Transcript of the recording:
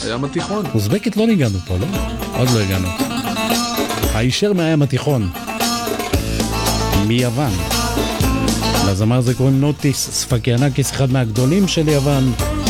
הים התיכון. אוזבקית לא ניגענו פה, לא? עוד לא הגענו. הישר מהים התיכון. מיוון. לזמר זה קוראים נוטיס ספקיאנקיס, אחד מהגדולים של יוון.